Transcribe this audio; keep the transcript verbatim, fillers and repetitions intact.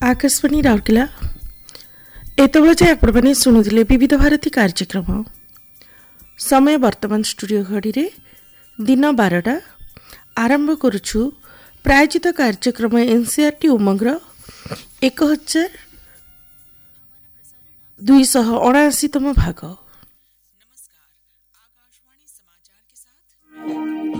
आकाशवाणी राउरकेला एतबेले जाए आपने शुणुले विविध भारती कार्यक्रम समय वर्तमान स्टूडियो घड़ी रे दिन बारटा आरंभ करुछु प्रायोजित कार्यक्रम एनसीआरटी उमंगर एक हजार दुईश अणाशीतम भाग।